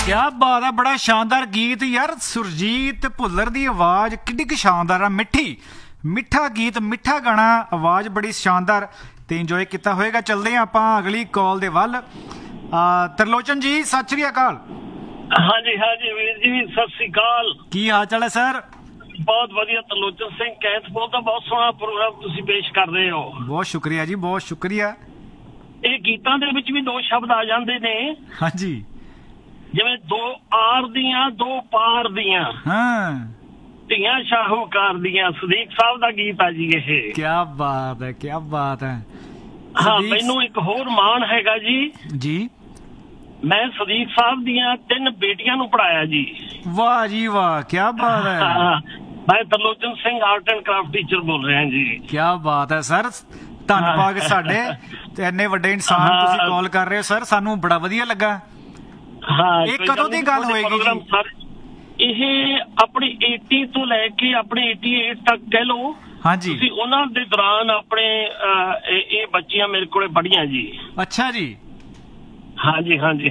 ਕਿਆ ਬਾਤ ਹੈ, ਬੜਾ ਸ਼ਾਨਦਾਰ ਗੀਤ ਯਾਰ। ਸੁਰਜੀਤ ਭੁੱਲਰ ਦੀ ਆਵਾਜ਼ ਕਿੰਨੀ ਕੁ ਸ਼ਾਨਦਾਰ ਆ, ਮਿੱਠਾ ਗੀਤ, ਮਿੱਠਾ ਗਾਣਾ, ਆਵਾਜ਼ ਬੜੀ ਸ਼ਾਨਦਾਰ ਤੇ ਇੰਜੋਏ ਕੀਤਾ ਹੋਏਗਾ। ਚੱਲਦੇ ਹਾਂ ਆਪਾਂ ਅਗਲੀ ਕਾਲ ਦੇ ਵੱਲ। ਤਰਲੋਚਨ ਜੀ ਸਤਿ ਸ਼੍ਰੀ ਅਕਾਲ। ਹਾਂਜੀ ਹਾਂਜੀ ਵੀਰ ਜੀ ਸਤਿ ਸ਼੍ਰੀ ਅਕਾਲ। ਕੀ ਹਾਲ ਚਾਲ ਹੈ ਸਰ? ਬਹੁਤ ਵਧੀਆ। ਤਰਲੋਚਨ ਸਿੰਘ ਕੈਥਪੁਰ ਦਾ ਬਹੁਤ ਸੋਹਣਾ ਪ੍ਰੋਗਰਾਮ ਤੁਸੀਂ ਪੇਸ਼ ਕਰ ਰਹੇ ਹੋ। ਬਹੁਤ ਸ਼ੁਕਰੀਆ ਜੀ, ਬਹੁਤ ਸ਼ੁਕਰੀਆ। ਇਹ ਗੀਤਾਂ ਦੇ ਵਿੱਚ ਵੀ ਦੋ ਸ਼ਬਦ ਆ ਜਾਂਦੇ ਨੇ। ਹਾਂਜੀ, ਜਿਵੇਂ ਦੋ ਆਰ ਦੀਆਂ ਦੋ ਪਾਰ ਦੀਆਂ, ਹਾਂ, ਧੀਆਂ ਸ਼ਾਹੂਕਾਰ ਦੀਆਂ। ਸਦੀਕ ਸਾਹਿਬ ਦਾ ਗੀਤ ਆ ਜੀ ਇਹ। ਕਿਆ ਬਾਤ ਹੈ, ਕਿਆ ਬਾਤ ਹੈ। ਹਾਂ, ਮੈਨੂੰ ਇੱਕ ਹੋਰ ਮਾਣ ਹੈਗਾ ਜੀ। ਜੀ, ਮੈਂ ਸਦੀਕ ਸਾਹਿਬ ਦੀਆਂ 3 ਬੇਟੀਆਂ ਨੂੰ ਪੜਾਇਆ ਜੀ। ਵਾਹ ਜੀ ਵਾਹ, ਕਿਆ ਬਾਤ ਹੈ। ਮੈਂ Tarlochan Singh art and craft teacher ਬੋਲ ਰਿਹਾ ਜੀ। ਕਿਆ ਬਾਤ ਹੈ ਸਰ, ਧੰਨਵਾਦ ਸਾਡੇ ਤੇ ਇੰਨੇ ਵੱਡੇ ਇਨਸਾਨ ਤੁਸੀਂ ਕਾਲ ਕਰ ਰਹੇ ਹੋ ਸਰ, ਸਾਨੂੰ ਬੜਾ ਵਧੀਆ ਲੱਗਾ। ਹਾਂ, ਇਹ ਕਦੋਂ ਦੀ ਗੱਲ ਹੋਏਗੀ ਜੀ? ਇਹ ਆਪਣੀ 80 ਤੋਂ ਲੈ ਕੇ ਆਪਣੇ 88 ਤੱਕ ਕਹਿ ਲਓ। ਹਾਂਜੀ, ਤੁਸੀਂ ਉਹਨਾਂ ਦੇ ਦੌਰਾਨ ਆਪਣੇ ਇਹ ਬੱਚੀਆਂ ਮੇਰੇ ਕੋਲੇ ਪੜੀਆਂ ਜੀ। ਅੱਛਾ ਜੀ। ਹਾਂਜੀ ਹਾਂਜੀ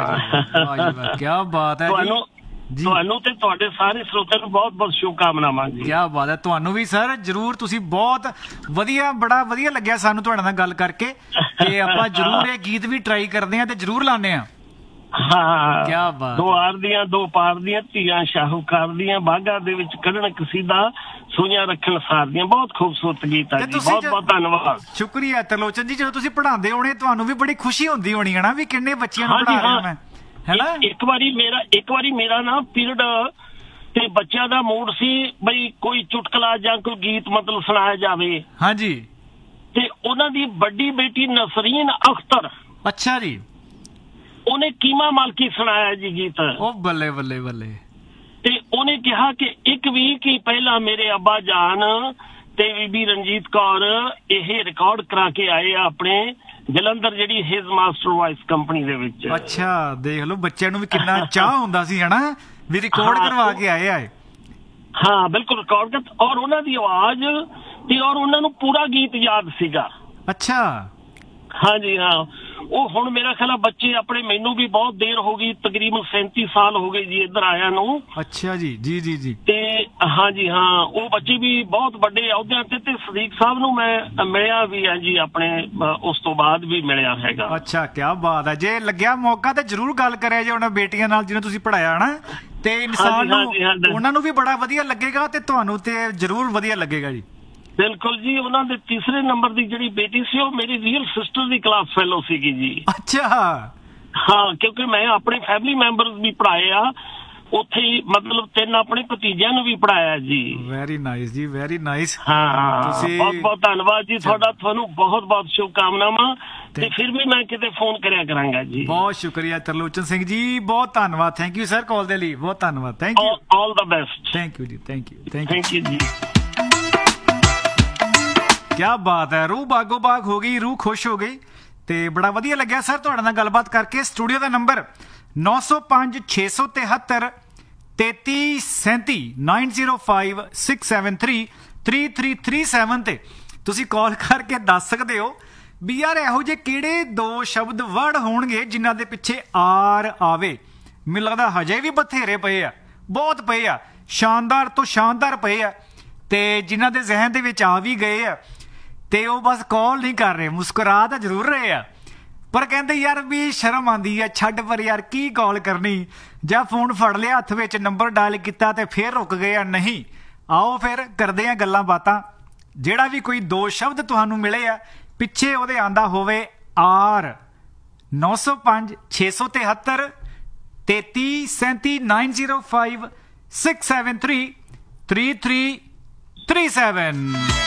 ਹਾਂ, ਕਿਆ ਬਾਤ ਹੈ ਜੀ। ਤੁਹਾਨੂੰ ਤੇ ਤੁਹਾਡੇ ਸਾਰੇ ਸਰੋਤਿਆਂ ਨੂੰ ਬਹੁਤ ਬਹੁਤ ਸ਼ੁਭਕਾਮਨਾਵਾਂ ਜੀ। ਕਿਆ ਬਾਤ ਹੈ, ਤੁਹਾਨੂੰ ਵੀ ਸਰ ਜਰੂਰ। ਤੁਸੀਂ ਬਹੁਤ ਵਧੀਆ, ਬੜਾ ਵਧੀਆ ਲੱਗਿਆ ਸਾਨੂੰ ਤੁਹਾਡੇ ਨਾਲ ਗੱਲ ਕਰਕੇ ਤੇ ਆਪਾਂ ਜਰੂਰ ਇਹ ਗੀਤ ਵੀ ਟਰਾਈ ਕਰਦੇ ਹਾਂ ਤੇ ਜਰੂਰ ਲਾਉਂਦੇ ਹਾਂ। ਹਾਂ, ਕਿਆ ਬਾਤ। ਦੋ ਆਰ ਦੀਆਂ ਦੋ ਪਾਰ ਦੀਆਂ, ਧੀਆਂ ਸ਼ਾਹੂਕਾਰ ਦੀਆਂ, ਬਾਘਾਂ ਦੇ ਵਿੱਚ ਕੱਢਣ ਕਸੀਦਾ, ਸੂਈਆਂ ਰੱਖਣ ਸਾਰ ਦੀਆਂ। ਬਹੁਤ ਖੂਬਸੂਰਤ ਗੀਤ ਹੈ ਜੀ। ਬਹੁਤ ਬਹੁਤ ਧੰਨਵਾਦ। ਸ਼ੁਕਰੀਆ ਤਰਲੋਚਨ ਜੀ। ਜਦੋਂ ਤੁਸੀਂ ਪੜ੍ਹਾਉਂਦੇ ਹੋਣੇ ਤੁਹਾਨੂੰ ਵੀ ਬੜੀ ਖੁਸ਼ੀ ਹੁੰਦੀ ਹੋਣੀ ਹੈ ਨਾ, ਵੀ ਕਿੰਨੇ ਬੱਚਿਆਂ ਨੂੰ ਪੜ੍ਹਾ ਰਿਹਾ ਮੈਂ, ਹੈ ਨਾ? ਇੱਕ ਵਾਰੀ ਮੇਰਾ ਨਾ ਪੀਰੀਅਡ ਤੇ ਬੱਚਿਆਂ ਦਾ ਮੂਡ ਸੀ ਬਈ ਕੋਈ ਚੁਟਕਲਾ ਜਾਂ ਕੋਈ ਗੀਤ ਮਤਲਬ ਸੁਣਾਇਆ ਜਾਵੇ। ਹਾਂਜੀ, ਤੇ ਉਹਨਾਂ ਦੀ ਵੱਡੀ ਬੇਟੀ ਨਸਰੀਨ ਅਖਤਰ, ਅੱਛਾ ਜੀ, ਉਹਨੇ ਕੀਮਾ ਮਾਲਕੀ ਸੁਣਾਇਆ ਜੀ ਗੀਤ। ਉਹ ਬੱਲੇ ਬੱਲੇ ਬੱਲੇ। ਤੇ ਉਹਨੇ ਕਿਹਾ ਕਿ 1 ਵੀਕ ਹੀ ਪਹਿਲਾਂ ਮੇਰੇ ਅੱਬਾ ਜਾਨ ਤੇ ਬੀਬੀ ਰਣਜੀਤ ਕੌਰ ਇਹ ਰਿਕਾਰਡ ਕਰਾ ਕੇ ਆਏ ਆ ਆਪਣੇ ਜਲੰਧਰ, ਜਿਹੜੀ ਹਿਜ਼ ਮਾਸਟਰ ਵਾਇਸ ਕੰਪਨੀ ਦੇ ਵਿੱਚ। ਅੱਛਾ, ਦੇਖ ਲਓ ਬੱਚਿਆਂ ਨੂੰ ਵੀ ਕਿੰਨਾ ਚਾਹ ਹੁੰਦਾ ਸੀ ਹਨਾ, ਵੀ ਰਿਕਾਰਡ ਕਰਵਾ ਕੇ ਆਏ ਆ। ਹਾਂ ਬਿਲਕੁਲ, ਰਿਕਾਰਡ ਕਰ। ਔਰ ਉਹਨਾਂ ਦੀ ਆਵਾਜ਼ ਤੇ ਔਰ ਉਹਨਾਂ ਨੂੰ ਪੂਰਾ ਗੀਤ ਯਾਦ ਸੀਗਾ। ਅੱਛਾ, ਹਾਂਜੀ ਹਾਂ। ਉਹ ਹੁਣ ਮੇਰਾ ਖਿਆਲ ਬੱਚੇ ਆਪਣੇ, ਮੈਨੂੰ ਵੀ ਬਹੁਤ ਦੇਰ ਹੋ ਗਈ, ਤਕਰੀਬਨ 37 ਸਾਲ ਹੋ ਗਏ ਜੀ ਇੱਧਰ ਆਇਆ ਨੂੰ। ਅੱਛਾ ਜੀ, ਜੀ ਜੀ ਜੀ। ਤੇ ਹਾਂਜੀ ਹਾਂ, ਉਹ ਬੱਚੇ ਵੀ ਬਹੁਤ ਵੱਡੇ ਅਹੁਦਿਆਂ ਤੇ ਸਦੀਕ ਸਾਹਿਬ ਨੂੰ ਮੈਂ ਮਿਲਿਆ ਵੀ ਹੈ ਜੀ, ਆਪਣੇ ਉਸ ਤੋਂ ਬਾਅਦ ਵੀ ਮਿਲਿਆ ਹੈਗਾ। ਅੱਛਾ, ਕਿਆ ਬਾਤ ਹੈ। ਜੇ ਲੱਗਿਆ ਮੌਕਾ ਤੇ ਜਰੂਰ ਗੱਲ ਕਰਿਆ ਜੇ ਉਹਨਾਂ ਬੇਟੀਆਂ ਨਾਲ ਜਿਹਨੂੰ ਤੁਸੀਂ ਪੜ੍ਹਾਇਆ ਨਾ, ਤੇ ਇਨਸਾਨ ਨੂੰ ਉਹਨਾਂ ਨੂੰ ਵੀ ਬੜਾ ਵਧੀਆ ਲੱਗੇਗਾ ਤੇ ਤੁਹਾਨੂੰ ਤੇ ਜਰੂਰ ਵਧੀਆ ਲੱਗੇਗਾ ਜੀ। ਬਿਲਕੁਲ ਜੀ। ਉਹਨਾਂ ਦੇ ਤੀਸਰੇ ਨੰਬਰ ਦੀ ਜਿਹੜੀ ਬੇਟੀ ਸੀ ਉਹ ਮੇਰੀ ਰੀਅਲ ਸਿਸਟਰ ਦੀ ਕਲਾਸ ਫੈਲੋ ਸੀਗੀ ਜੀ। ਅੱਛਾ। ਹਾਂ, ਕਿਉਂਕਿ ਮੈਂ ਆਪਣੇ ਫੈਮਿਲੀ ਮੈਂਬਰਸ ਵੀ ਪੜ੍ਹਾਏ ਆ ਉੱਥੇ ਹੀ, ਮਤਲਬ 3 ਆਪਣੇ ਭਤੀਜਿਆਂ ਨੂੰ ਵੀ ਪੜ੍ਹਾਇਆ ਜੀ। ਵੈਰੀ ਨਾਈਸ ਜੀ, ਵੈਰੀ ਨਾਈਸ। ਹਾਂ, ਬਹੁਤ ਬਹੁਤ ਧੰਨਵਾਦ ਜੀ ਤੁਹਾਡਾ। ਤੁਹਾਨੂੰ ਬਹੁਤ ਬਹੁਤ ਸ਼ੁਭਕਾਮਨਾਵਾਂ। ਤੇ ਫਿਰ ਵੀ ਮੈਂ ਕਿਤੇ ਫੋਨ ਕਰਿਆ ਕਰਾਂਗਾ ਜੀ। ਬਹੁਤ ਸ਼ੁਕਰੀਆ ਤਰਲੋਚਨ ਸਿੰਘ ਜੀ, ਬਹੁਤ ਧੰਨਵਾਦ। ਥੈਂਕ ਯੂ ਸਰ ਕਾਲ ਦੇ ਲਈ, ਬਹੁਤ ਧੰਨਵਾਦ। Thank you, all the best. Thank you ਜੀ, ਥੈਂਕ ਯੂ, ਥੈਂਕ ਯੂ ਜੀ। ਕਿਆ ਬਾਤ ਹੈ, ਰੂਹ ਬਾਗੋ ਬਾਗ ਹੋ ਗਈ, ਰੂਹ ਖੁਸ਼ ਹੋ ਗਈ ਤੇ ਬੜਾ ਵਧੀਆ ਲੱਗਿਆ ਸਰ ਤੁਹਾਡੇ ਨਾਲ ਗੱਲਬਾਤ ਕਰਕੇ। ਸਟੂਡੀਓ ਦਾ ਨੰਬਰ 905 673 3337 905 673 3337 ਤੇ ਤੁਸੀਂ ਕਾਲ ਕਰਕੇ ਦੱਸ ਸਕਦੇ ਹੋ ਵੀ ਯਾਰ ਇਹੋ ਜਿਹੇ ਕਿਹੜੇ 2 ਸ਼ਬਦ ਵਰਡ ਹੋਣਗੇ ਜਿਨ੍ਹਾਂ ਦੇ ਪਿੱਛੇ ਆਰ ਆਵੇ। ਮੈਨੂੰ ਲੱਗਦਾ ਹਜੇ ਵੀ ਬਥੇਰੇ ਪਏ ਆ, ਬਹੁਤ ਪਏ ਆ, ਸ਼ਾਨਦਾਰ ਤੋਂ ਸ਼ਾਨਦਾਰ ਪਏ ਆ ਤੇ ਜਿਨ੍ਹਾਂ ਦੇ ਜ਼ਿਹਨ ਦੇ ਵਿੱਚ ਆ ਵੀ ਗਏ ਆ ਤੇ ਉਹ ਬਸ ਕਾਲ ਨਹੀਂ ਕਰ ਰਹੇ, ਮੁਸਕਰਾ ਤਾਂ ਜ਼ਰੂਰ ਰਹੇ ਆ, ਪਰ ਕਹਿੰਦੇ ਯਾਰ ਵੀ ਸ਼ਰਮ ਆਉਂਦੀ ਆ, ਛੱਡ ਪਰ ਯਾਰ ਕੀ ਕਾਲ ਕਰਨੀ, ਜਾਂ ਫੋਨ ਫੜ ਲਿਆ ਹੱਥ ਵਿੱਚ, ਨੰਬਰ ਡਾਇਲ ਕੀਤਾ ਤੇ ਫਿਰ ਰੁਕ ਗਏ ਆ। ਨਹੀਂ, ਆਓ ਫਿਰ ਕਰਦੇ ਆ ਗੱਲਾਂ ਬਾਤਾਂ। ਜਿਹੜਾ ਵੀ ਕੋਈ 2 ਸ਼ਬਦ ਤੁਹਾਨੂੰ ਮਿਲੇ ਆ, ਪਿੱਛੇ ਉਹਦੇ ਆਂਦਾ ਹੋਵੇ ਆਰ। 905 673 3337 905 673 3337।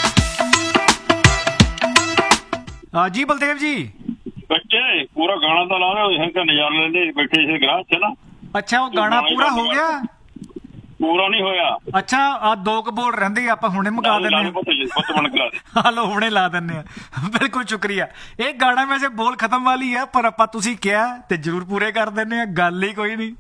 ਜੀ ਬਲਦੇਵ ਜੀ, ਬੱਚੇ ਪੂਰਾ ਗਾਣਾ ਤਾਂ ਲਾ ਰਹੇ ਹੋ, ਨਜ਼ਾਰਾ ਲੈਂਦੇ ਬੈਠੇ ਸੀ ਗਰਾਜ ਚ ਨਾ। ਅੱਛਾ, ਉਹ ਗਾਣਾ ਪੂਰਾ ਹੋ ਗਿਆ? ਪੂਰਾ ਨਹੀਂ ਹੋਇਆ। ਅੱਛਾ, ਆ 2 ਬੋਲ ਰਹਿੰਦੇ, ਆਪਾਂ ਹੁਣੇ ਮੁਕਾ ਦਿੰਦੇ ਹਾਂ। ਹਲੋ, ਹੁਣੇ ਲਾ ਦਿੰਦੇ ਆ। ਬਿਲਕੁਲ ਸ਼ੁਕਰੀਆ। ਇਹ ਗਾਣਾ ਵੈਸੇ ਬੋਲ ਖਤਮ ਵਾਲੀ ਆ, ਪਰ ਆਪਾਂ ਤੁਸੀਂ ਕਿਹਾ ਤੇ ਜਰੂਰ ਪੂਰੇ ਕਰ ਦਿੰਦੇ ਆ, ਗੱਲ ਹੀ ਕੋਈ ਨਹੀਂ।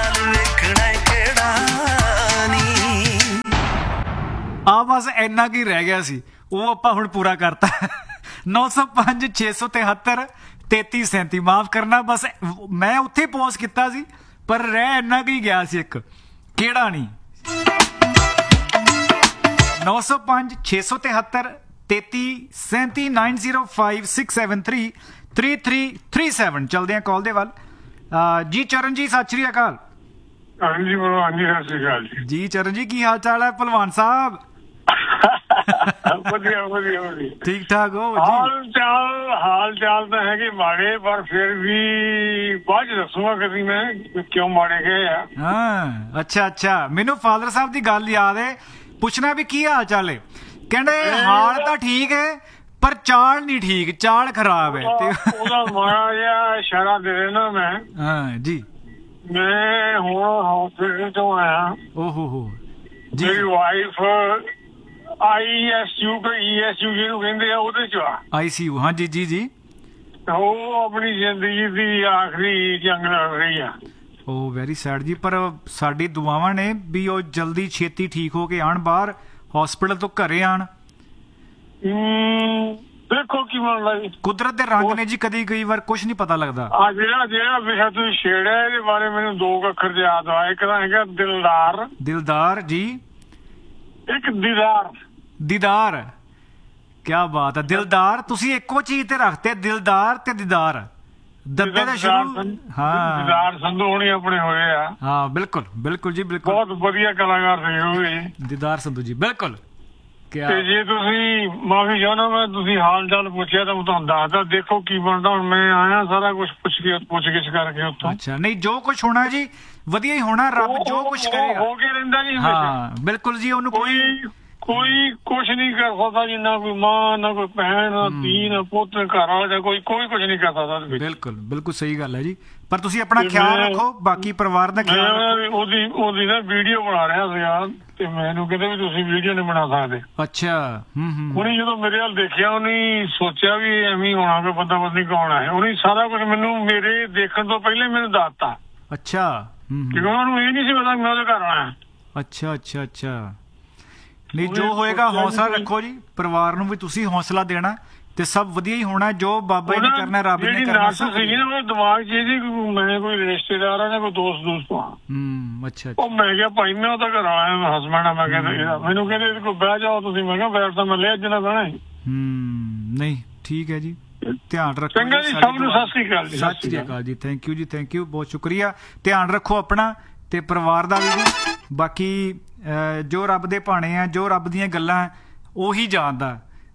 ਆ ਬਸ ਇੰਨਾ ਕੀ ਰਹਿ ਗਿਆ ਸੀ, ਉਹ ਆਪਾਂ ਹੁਣ ਪੂਰਾ ਕਰਤਾ। 905 673 3337। ਮਾਫ ਕਰਨਾ, ਬਸ ਮੈਂ ਉੱਥੇ ਪੌਜ਼ ਕੀਤਾ ਸੀ, ਪਰ ਰਹਿ ਇੰਨਾ ਕੁ ਹੀ ਗਿਆ ਸੀ ਇੱਕ, ਕਿਹੜਾ ਨਹੀਂ। 905 673 33 905 673 3337 ਚਲਦੇ ਆ ਕਾਲ ਦੇ ਵੱਲ। ਜੀ ਚਰਨ ਜੀ ਸਤਿ ਸ਼੍ਰੀ ਅਕਾਲ। ਹਾਂਜੀ ਭਲਵਾਨ ਜੀ ਸਤਿ ਸ਼੍ਰੀ ਅਕਾਲ ਜੀ। ਜੀ ਚਰਨ ਜੀ ਕੀ ਹਾਲ ਚਾਲ ਹੈ ਭਲਵਾਨ ਸਾਹਿਬ? ਵਧੀਆ ਵਧੀਆ ਵਧੀਆ, ਠੀਕ ਠਾਕ ਹੋ ਜੀ? ਹਾਲ ਚਾਲ ਤਾਂ ਹੈਗੇ ਮਾੜੇ, ਪਰ ਫਿਰ ਵੀ ਬਾਅਦ ਚ ਦੱਸੂਗਾ ਕਦੀ ਮੈਂ ਕਿਉਂ ਮਾੜੇ ਗਏ ਆ। ਹਾਂ ਅੱਛਾ ਅੱਛਾ, ਮੈਨੂੰ ਫਾਦਰ ਸਾਹਿਬ ਦੀ ਗੱਲ ਯਾਦ ਹੈ, ਪੁੱਛਣਾ ਵੀ ਕੀ ਹਾਲ ਚਾਲ ਹੈ। ਕਹਿੰਦੇ ਹਾਲ ਤਾਂ ਠੀਕ ਹੈ ਪਰ ਚਾਲ ਨਹੀਂ ਠੀਕ, ਚਾਲ ਖਰਾਬ ਹੈ। ਉਹਦਾ ਮਾੜਾ ਜਿਹਾ ਇਸ਼ਾਰਾ ਦੇ ਦੇਣਾ ਮੈਂ। ਹਾਂ ਜੀ। ਮੈਂ ਹੁਣ ਹਸਪੀਟਲ ਤੋਂ ਆਇਆ। ਓਹੋ ਹੋ ਜੀ। ਮੇਰੀ ਵਾਈਫ ICU ਜਿਹਨੂੰ ਕਹਿੰਦੇ ਆ ਉਹਦੇ ਚ ਆ। ICU, ਹਾਂ ਜੀ ਜੀ ਜੀ। ਉਹ ਆਪਣੀ ਜ਼ਿੰਦਗੀ ਦੀ ਆਖਰੀ ਜੰਗ ਲੜ ਰਹੀ ਆ। ਓ ਵੈਰੀ ਸੈਡ ਜੀ, ਪਰ ਸਾਡੀ ਦੁਆਵਾਂ ਨੇ ਵੀ ਉਹ ਜਲਦੀ ਛੇਤੀ ਠੀਕ ਹੋ ਕੇ ਆਣ, ਬਾਹਰ ਹਸਪੀਟਲ ਤੋਂ ਘਰੇ ਆਣ। ਦੇਖੋ ਕੀ ਬਣਦਾ ਜੀ, ਕੁਦਰਤ ਦੇ ਰੰਗ ਨੇ ਜੀ, ਕਦੀ ਕਈ ਵਾਰ ਕੁਝ ਨਹੀਂ ਪਤਾ ਲੱਗਦਾ। ਆ ਜਿਹੜਾ ਵਿਸ਼ਾ ਤੁਸੀਂ ਛੇੜਿਆ ਇਹਦੇ ਬਾਰੇ ਮੈਨੂੰ 2 ਅੱਖਰ ਯਾਦ ਆ। ਇੱਕ ਤਾਂ ਹੈਗਾ ਦਿਲਦਾਰ। ਦਿਲਦਾਰ ਜੀ। ਇੱਕ ਦੀਦਾਰ। ਦੀਦਾਰ, ਕਿਆ ਬਾਤ ਹੈ। ਦਿਲਦਾਰ ਤੁਸੀਂ ਇੱਕੋ ਚੀਜ਼ ਤੇ ਰੱਖਤੇ, ਦਿਲਦਾਰ ਤੇ ਦੀਦਾਰ। ਦੱਬੇ ਦਾ ਸ਼ੁਰੂ। ਹਾਂ ਦੀਦਾਰ ਸੰਧੂ ਹੋਣੀ ਆਪਣੇ ਹੋਏ ਆ। ਹਾਂ ਬਿਲਕੁਲ ਬਿਲਕੁਲ ਜੀ ਬਿਲਕੁਲ, ਬਹੁਤ ਵਧੀਆ ਕਲਾਕਾਰ ਸੀ ਉਹ ਵੀ, ਦੀਦਾਰ ਸੰਧੂ ਜੀ ਬਿਲਕੁਲ। ਤੇ ਜੇ ਤੁਸੀਂ ਮਾਫੀ ਚਾਹੁੰਦਾ ਮੈਂ, ਤੁਸੀਂ ਹਾਲ ਚਾਲ ਪੁੱਛਿਆ ਤਾਂ ਮੈਂ ਤੁਹਾਨੂੰ ਦੱਸਦਾ। ਦੇਖੋ ਕੀ ਬਣਦਾ। ਹੁਣ ਮੈਂ ਆਇਆ ਸਾਰਾ ਕੁਝ ਪੁੱਛ ਗਿੱਛ ਕਰਕੇ ਉੱਥੋਂ। ਅੱਛਾ, ਨਹੀਂ ਜੋ ਕੁਝ ਹੋਣਾ ਜੀ ਵਧੀਆ ਹੀ ਹੋਣਾ, ਰੱਬ ਜੋ ਕੁਝ ਕਰੇਗਾ ਹੋ ਕੇ ਰਹਿੰਦਾ ਜੀ। ਹਾਂ ਬਿਲਕੁਲ ਜੀ, ਉਹਨੂੰ ਕੋਈ ਕੁਛ ਨਹੀਂ ਕਰ ਸਕਦਾ ਜੀ, ਨਾ ਕੋਈ ਮਾਂ, ਨਾ ਕੋਈ ਭੈਣ, ਨਾ ਧੀ, ਨਾ ਪੁੱਤ, ਘਰ ਵਾਲਾ, ਕੋਈ ਕੁਝ ਨਹੀਂ ਕਰ ਸਕਦਾ। ਬਿਲਕੁਲ ਬਿਲਕੁਲ ਸਹੀ ਗੱਲ ਹੈ ਜੀ, ਪਰ ਤੁਸੀਂ ਆਪਣਾ ਖਿਆਲ ਰੱਖੋ, ਬਾਕੀ ਪਰਿਵਾਰ ਦਾ ਖਿਆਲ ਰੱਖੋ। ਉਹਦੀ ਨਾ ਵੀਡੀਓ ਬਣਾ ਰਿਹਾ ਸੀ ਯਾਰ, ਤੇ ਮੈਨੂੰ ਕਹਿੰਦੇ ਵੀ ਤੁਸੀਂ ਵੀਡੀਓ ਨਹੀਂ ਬਣਾ ਸਕਦੇ। ਅੱਛਾ। ਉਹਨੇ ਜਦੋਂ ਮੇਰੇ ਵੱਲ ਦੇਖਿਆ, ਉਹਨੇ ਸੋਚਿਆ ਵੀ ਐਵੇਂ ਹੋਣਾ ਕੋਈ ਬੰਦਾ ਬੰਦੀ ਕੌਣ ਹੈ। ਉਹਨੇ ਸਾਰਾ ਕੁਝ ਮੈਨੂੰ ਮੇਰੇ ਦੇਖਣ ਤੋਂ ਪਹਿਲੇ ਮੈਨੂੰ ਦੱਸਤਾ। ਅੱਛਾ। ਕਿਉਂਕਿ ਉਹਨਾਂ ਨੂੰ ਇਹ ਨਹੀਂ ਸੀ ਪਤਾ ਮੈਂ ਉਹਦੇ ਘਰ ਆਇਆ। ਅੱਛਾ ਅੱਛਾ ਅੱਛਾ। ਨਹੀਂ ਜੋ ਹੋਏਗਾ ਹੌਸਲਾ ਰੱਖੋ ਜੀ, ਪਰਿਵਾਰ ਨੂੰ ਵੀ ਤੁਸੀਂ ਹੌਸਲਾ ਦੇਣਾ, ਤੇ ਸਭ ਵਧੀਆ ਹੀ ਹੋਣਾ। ਜੋ ਬਾਬਾ ਜੀ ਨੇ ਕਰਨਾ, ਰੱਬ ਨੇ ਕਰਨਾ। ਸੀਗੀ ਨਾ ਉਹ ਦਿਮਾਗ 'ਚ ਇਹਦੀ, ਮੈਂ ਕੋਈ ਰਿਸ਼ਤੇਦਾਰ ਆ ਜਾਂ ਕੋਈ ਦੋਸਤ ਆ। ਅੱਛਾ। ਉਹ ਮੈਂ ਕਿਹਾ ਭਾਈ ਮੈਂ ਉਹਦਾ ਘਰ ਆਇਆ, ਹਸਬੈਂਡ ਆ। ਮੈਂ ਕਹਿੰਦਾ ਮੈਨੂੰ ਕਹਿੰਦੇ ਇਹਦੇ ਕੋਲ ਬਹਿ ਜਾਓ ਤੁਸੀਂ। ਮੈਂ ਕਿਹਾ ਬੈਠ ਤਾਂ ਮੈਂ ਲਿਆ ਅੱਜ ਨਾ ਬਹਿਣਾ। ਨਹੀਂ ਠੀਕ ਹੈ ਜੀ, ਧਿਆਨ ਰੱਖੋ। ਚੰਗਾ ਜੀ, ਸਭ ਨੂੰ ਸਤਿ ਸ੍ਰੀ ਅਕਾਲ ਜੀ। ਸਤਿ ਸ੍ਰੀ ਅਕਾਲ ਜੀ, ਥੈਂਕ ਯੂ ਜੀ, ਥੈਂਕ ਯੂ, ਬਹੁਤ ਸ਼ੁਕਰੀਆ। ਧਿਆਨ ਰੱਖੋ ਆਪਣਾ ਤੇ ਪਰਿਵਾਰ ਦਾ ਵੀ। ਬਾਕੀ ਜੋ ਰੱਬ ਦੇ ਭਾਣੇ ਆ, ਜੋ ਰੱਬ ਦੀਆਂ ਗੱਲਾਂ ਉਹੀ ਜਾਣਦਾ।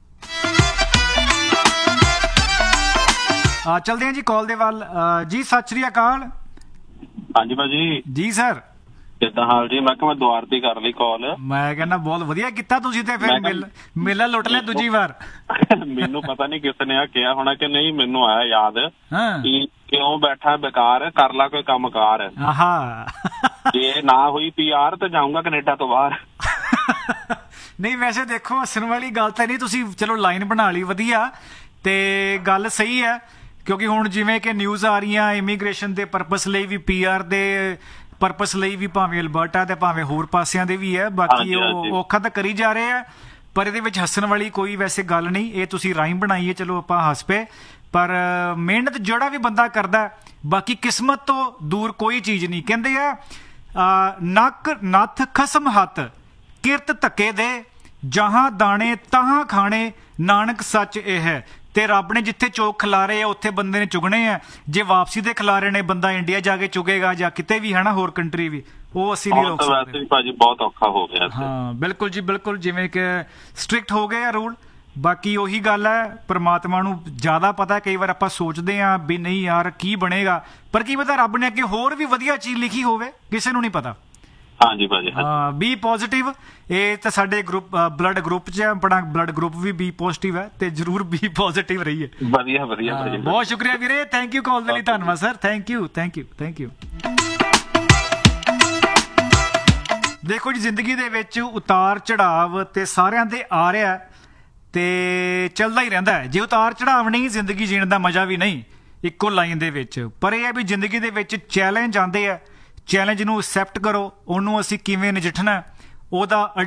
ਚਲਦੇ ਆ ਜੀ ਕਾਲ ਦੇ ਵੱਲ। ਜੀ ਸਤਿ ਸ੍ਰੀ ਅਕਾਲ। ਹਾਂਜੀ ਭਾਜੀ। ਜੀ ਸਰ, ਕਿੱਦਾਂ ਹਾਲ ਜੀ? ਮੈਂ ਕਿਹਾ ਮੈਂ ਦੁਆਰ ਤੇ ਕਰ ਲਈ ਕਾਲ। ਮੈਂ ਕਹਿੰਦਾ ਬਹੁਤ ਵਧੀਆ ਕੀਤਾ ਤੁਸੀਂ, ਤੇ ਫਿਰ ਮੇਲਾ ਲੁੱਟ ਲਿਆ ਦੂਜੀ ਵਾਰ। ਮੈਨੂੰ ਪਤਾ ਨਹੀਂ ਕਿਸ ਨੇ ਆ ਕਿਹਾ ਹੋਣਾ ਕਿ ਨਹੀਂ, ਮੈਨੂੰ ਆਇਆ ਯਾਦ ਕਿ ਕਿਉਂ ਬੈਠਾ ਬੇਕਾਰ, ਕਰ ਲਾ ਕੋਈ ਕੰਮ ਕਾਰ। ਆਹਾ, ਜੇ ਨਾ ਹੋਈ PR ਤਾਂ ਜਾਊਂਗਾ ਕੈਨੇਡਾ ਤੋਂ ਬਾਹਰ। ਨਹੀਂ ਵੈਸੇ ਦੇਖੋ, ਹੱਸਣ ਵਾਲੀ ਗੱਲ ਤਾਂ ਨਹੀਂ, ਤੁਸੀਂ ਚਲੋ ਲਾਈਨ ਬਣਾ ਲਈ ਵਧੀਆ, ਤੇ ਗੱਲ ਸਹੀ ਹੈ। ਕਿਉਂਕਿ ਹੁਣ ਜਿਵੇਂ ਕਿ ਨਿਊਜ਼ ਆ ਰਹੀਆਂ ਇਮੀਗ੍ਰੇਸ਼ਨ ਦੇ ਪਰਪਸ ਲਈ ਵੀ, PR ਦੇ ਪਰਪਸ ਲਈ ਵੀ, ਭਾਵੇਂ ਅਲਬਰਟਾ ਤੇ ਭਾਵੇਂ ਹੋਰ ਪਾਸਿਆਂ ਦੇ ਵੀ ਹੈ। ਬਾਕੀ ਉਹ ਔਖਾ ਤਾਂ ਕਰੀ ਜਾ ਰਹੇ ਆ, ਪਰ ਇਹਦੇ ਵਿੱਚ ਹੱਸਣ ਵਾਲੀ ਕੋਈ ਵੈਸੇ ਗੱਲ ਨਹੀਂ। ਇਹ ਤੁਸੀਂ ਰਾਈਮ ਬਣਾਈਏ, ਚਲੋ ਆਪਾਂ ਹੱਸ ਪਏ, ਪਰ ਮਿਹਨਤ ਜਿਹੜਾ ਵੀ ਬੰਦਾ ਕਰਦਾ, ਬਾਕੀ ਕਿਸਮਤ ਤੋਂ ਦੂਰ ਕੋਈ ਚੀਜ਼ ਨਹੀਂ। ਕਹਿੰਦੇ ਆ ਨੱਕ ਨੱਥ ਖਸਮ ਹੱਥ, ਕਿਰਤ ਧੱਕੇ ਦੇ, ਜਹਾਂ ਦਾਣੇ ਤਹਾਂ ਖਾਣੇ, ਨਾਨਕ ਸੱਚ ਇਹ ਹੈ। ਤੇ ਰੱਬ ਨੇ ਜਿੱਥੇ ਚੋਕ ਖਿਲਾਰੇ ਆ ਉੱਥੇ ਬੰਦੇ ਨੇ ਚੁਗਣੇ ਆ। ਜੇ ਵਾਪਸੀ ਦੇ ਖਿਲਾਰੇ ਨੇ, ਬੰਦਾ ਇੰਡੀਆ ਜਾ ਕੇ ਚੁਗੇਗਾ ਜਾਂ ਕਿਤੇ ਵੀ ਹੈ ਨਾ, ਹੋਰ ਕੰਟਰੀ ਵੀ, ਉਹ ਅਸੀਂ ਨਹੀਂ ਰੋਕ ਸਕਦੇ ਭਾਜੀ। ਬਹੁਤ ਔਖਾ ਹੋ ਗਿਆ। ਹਾਂ ਬਿਲਕੁਲ ਜੀ ਬਿਲਕੁਲ, ਜਿਵੇਂ ਕਿ ਸਟ੍ਰਿਕਟ ਹੋ ਗਏ ਆ ਰੂਲ। ਬਾਕੀ ਉਹੀ ਗੱਲ ਹੈ, ਪ੍ਰਮਾਤਮਾ ਨੂੰ ਜ਼ਿਆਦਾ ਪਤਾ। ਕਈ ਵਾਰ ਆਪਾਂ ਸੋਚਦੇ ਹਾਂ ਵੀ ਨਹੀਂ ਯਾਰ ਕੀ ਬਣੇਗਾ, ਪਰ ਕੀ ਪਤਾ ਰੱਬ ਨੇ ਅੱਗੇ ਹੋਰ ਵੀ ਵਧੀਆ ਚੀਜ਼ ਲਿਖੀ ਹੋਵੇ, ਕਿਸੇ ਨੂੰ ਨਹੀਂ ਪਤਾ। ਹਾਂਜੀ ਭਾਜੀ। ਹਾਂ, ਬੀ ਪੋਜ਼ਿਟਿਵ। ਇਹ ਤਾਂ ਸਾਡੇ ਗਰੁੱਪ ਬਲੱਡ ਗਰੁੱਪ 'ਚ ਆਪਣਾ ਬਲੱਡ ਗਰੁੱਪ ਵੀ ਬੀ ਪੋਜ਼ਿਟਿਵ ਹੈ, ਤੇ ਜ਼ਰੂਰ ਬੀ ਪੋਜ਼ਿਟਿਵ ਰਹੀਏ। ਵਧੀਆ ਵਧੀਆ ਭਾਜੀ, ਬਹੁਤ ਸ਼ੁਕਰੀਆ ਵੀਰੇ, ਥੈਂਕ ਯੂ ਕਾਲ ਦੇ ਲਈ। ਧੰਨਵਾਦ sir, thank you thank you thank you. ਦੇਖੋ ਜੀ, ਜ਼ਿੰਦਗੀ ਦੇ ਵਿੱਚ ਉਤਾਰ ਚੜਾਵ ਤੇ ਸਾਰਿਆਂ ਦੇ ਆ ਰਿਹਾ, ਤੇ ਚੱਲਦਾ ਹੀ ਰਹਿੰਦਾ ਹੈ। ਜੇ ਉਤਾਰ ਚੜਾਵ ਨਹੀਂ, ਜ਼ਿੰਦਗੀ ਜੀਣ ਦਾ ਮਜ਼ਾ ਵੀ ਨਹੀਂ ਇੱਕੋ ਲਾਈਨ ਦੇ ਵਿੱਚ। ਪਰ ਇਹ ਹੈ ਵੀ ਜ਼ਿੰਦਗੀ ਦੇ ਵਿੱਚ ਚੈਲੰਜ ਆਉਂਦੇ ਆ, ਚੈਲੰਜ ਨੂੰ ਐਕਸੈਪਟ ਕਰੋ, ਉਹਨੂੰ ਅਸੀਂ ਕਿਵੇਂ ਨਜਿੱਠਣਾ ਉਹਦਾ